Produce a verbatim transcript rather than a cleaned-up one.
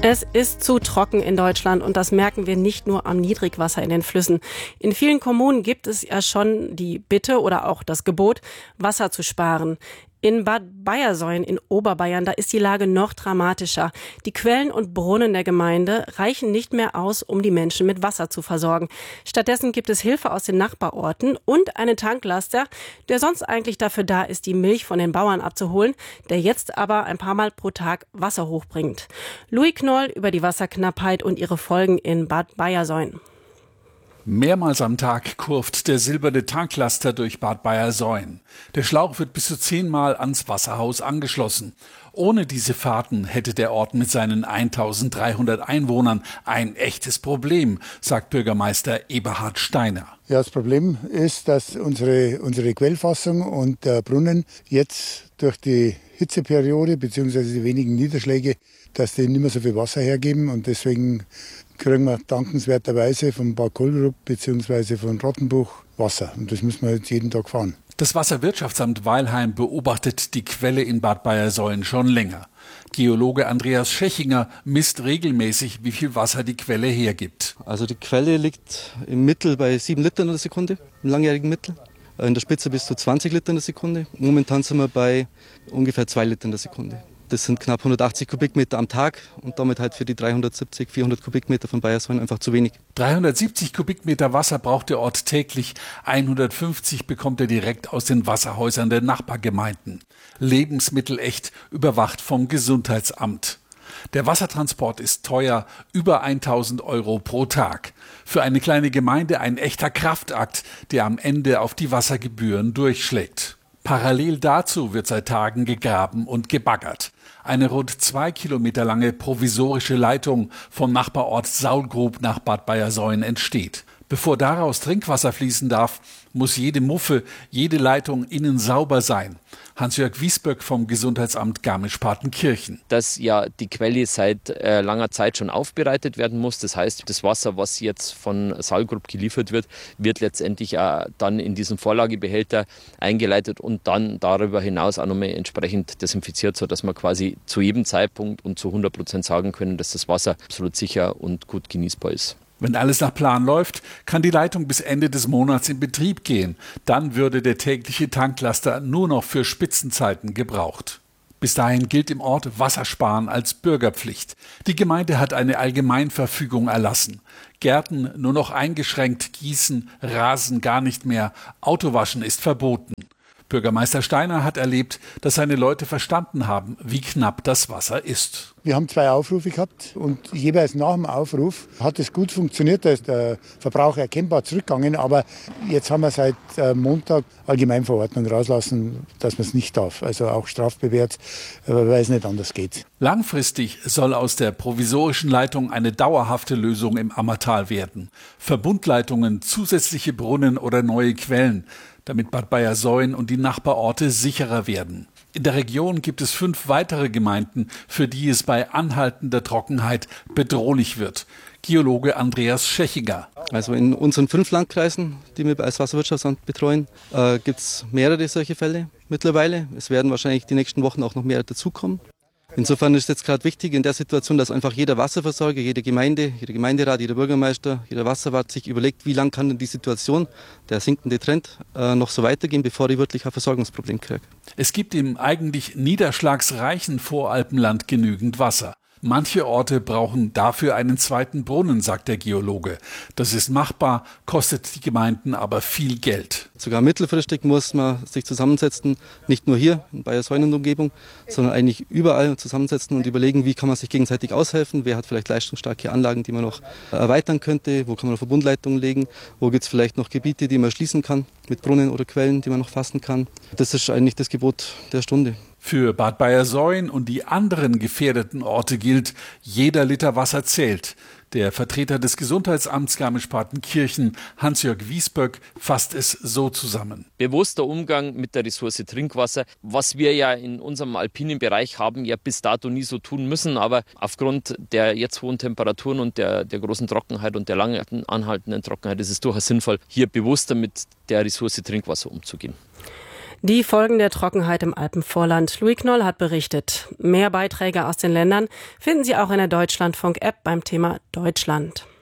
Es ist zu trocken in Deutschland und das merken wir nicht nur am Niedrigwasser in den Flüssen. In vielen Kommunen gibt es ja schon die Bitte oder auch das Gebot, Wasser zu sparen. In Bad Bayersoien in Oberbayern, da ist die Lage noch dramatischer. Die Quellen und Brunnen der Gemeinde reichen nicht mehr aus, um die Menschen mit Wasser zu versorgen. Stattdessen gibt es Hilfe aus den Nachbarorten und einen Tanklaster, der sonst eigentlich dafür da ist, die Milch von den Bauern abzuholen, der jetzt aber ein paar Mal pro Tag Wasser hochbringt. Louis Knoll über die Wasserknappheit und ihre Folgen in Bad Bayersoien. Mehrmals am Tag kurvt der silberne Tanklaster durch Bad Bayersoien. Der Schlauch wird bis zu zehnmal ans Wasserhaus angeschlossen. Ohne diese Fahrten hätte der Ort mit seinen eintausenddreihundert Einwohnern ein echtes Problem, sagt Bürgermeister Eberhard Steiner. Ja, das Problem ist, dass unsere, unsere Quellfassung und der Brunnen jetzt durch die Hitzeperiode bzw. die wenigen Niederschläge, dass die nicht mehr so viel Wasser hergeben, und deswegen kriegen wir dankenswerterweise von Bad Kohlgrub bzw. von Rottenbuch Wasser. Und das müssen wir jetzt jeden Tag fahren. Das Wasserwirtschaftsamt Weilheim beobachtet die Quelle in Bad Bayersoien schon länger. Geologe Andreas Schechinger misst regelmäßig, wie viel Wasser die Quelle hergibt. Also die Quelle liegt im Mittel bei sieben Litern in der Sekunde, im langjährigen Mittel. In der Spitze bis zu zwanzig Liter in der Sekunde. Momentan sind wir bei ungefähr zwei Litern in der Sekunde. Das sind knapp hundertachtzig Kubikmeter am Tag und damit halt für die dreihundertsiebzig, vierhundert Kubikmeter von Bayersoien einfach zu wenig. dreihundertsiebzig Kubikmeter Wasser braucht der Ort täglich, hundertfünfzig bekommt er direkt aus den Wasserhäusern der Nachbargemeinden. Lebensmittelecht, überwacht vom Gesundheitsamt. Der Wassertransport ist teuer, über tausend Euro pro Tag. Für eine kleine Gemeinde ein echter Kraftakt, der am Ende auf die Wassergebühren durchschlägt. Parallel dazu wird seit Tagen gegraben und gebaggert. Eine rund zwei Kilometer lange provisorische Leitung vom Nachbarort Saulgrub nach Bad Bayersoien entsteht. Bevor daraus Trinkwasser fließen darf, muss jede Muffe, jede Leitung innen sauber sein. Hans-Jörg Wiesböck vom Gesundheitsamt Garmisch-Partenkirchen. Dass ja die Quelle seit äh, langer Zeit schon aufbereitet werden muss. Das heißt, das Wasser, was jetzt von Saulgrub geliefert wird, wird letztendlich äh, dann in diesen Vorlagebehälter eingeleitet und dann darüber hinaus auch nochmal entsprechend desinfiziert, sodass wir quasi zu jedem Zeitpunkt und zu hundert Prozent sagen können, dass das Wasser absolut sicher und gut genießbar ist. Wenn alles nach Plan läuft, kann die Leitung bis Ende des Monats in Betrieb gehen. Dann würde der tägliche Tanklaster nur noch für Spitzenzeiten gebraucht. Bis dahin gilt im Ort Wassersparen als Bürgerpflicht. Die Gemeinde hat eine Allgemeinverfügung erlassen. Gärten nur noch eingeschränkt, Gießen, Rasen gar nicht mehr, Autowaschen ist verboten. Bürgermeister Steiner hat erlebt, dass seine Leute verstanden haben, wie knapp das Wasser ist. Wir haben zwei Aufrufe gehabt und jeweils nach dem Aufruf hat es gut funktioniert. Da ist der Verbrauch erkennbar zurückgegangen. Aber jetzt haben wir seit Montag Allgemeinverordnung rauslassen, dass man es nicht darf. Also auch strafbewehrt, weil es nicht anders geht. Langfristig soll aus der provisorischen Leitung eine dauerhafte Lösung im Ammertal werden. Verbundleitungen, zusätzliche Brunnen oder neue Quellen, damit Bad Bayersoien und die Nachbarorte sicherer werden. In der Region gibt es fünf weitere Gemeinden, für die es bei anhaltender Trockenheit bedrohlich wird. Geologe Andreas Schechinger. Also in unseren fünf Landkreisen, die wir als Wasserwirtschaftsamt betreuen, äh, gibt es mehrere solche Fälle mittlerweile. Es werden wahrscheinlich die nächsten Wochen auch noch mehr dazukommen. Insofern ist es jetzt gerade wichtig in der Situation, dass einfach jeder Wasserversorger, jede Gemeinde, jeder Gemeinderat, jeder Bürgermeister, jeder Wasserwart sich überlegt, wie lange kann denn die Situation, der sinkende Trend, äh, noch so weitergehen, bevor ich wirklich ein Versorgungsproblem kriege. Es gibt im eigentlich niederschlagsreichen Voralpenland genügend Wasser. Manche Orte brauchen dafür einen zweiten Brunnen, sagt der Geologe. Das ist machbar, kostet die Gemeinden aber viel Geld. Sogar mittelfristig muss man sich zusammensetzen, nicht nur hier in Bayersoien und Umgebung, sondern eigentlich überall zusammensetzen und überlegen, wie kann man sich gegenseitig aushelfen. Wer hat vielleicht leistungsstarke Anlagen, die man noch erweitern könnte? Wo kann man noch Verbundleitungen legen? Wo gibt es vielleicht noch Gebiete, die man schließen kann mit Brunnen oder Quellen, die man noch fassen kann? Das ist eigentlich das Gebot der Stunde. Für Bad Bayersoien und die anderen gefährdeten Orte gilt, jeder Liter Wasser zählt. Der Vertreter des Gesundheitsamts Garmisch-Partenkirchen, Hans-Jörg Wiesböck, fasst es so zusammen. Bewusster Umgang mit der Ressource Trinkwasser, was wir ja in unserem alpinen Bereich haben, ja bis dato nie so tun müssen. Aber aufgrund der jetzt hohen Temperaturen und der, der großen Trockenheit und der lange anhaltenden Trockenheit ist es durchaus sinnvoll, hier bewusster mit der Ressource Trinkwasser umzugehen. Die Folgen der Trockenheit im Alpenvorland. Louis Knoll hat berichtet. Mehr Beiträge aus den Ländern finden Sie auch in der Deutschlandfunk-App beim Thema Deutschland.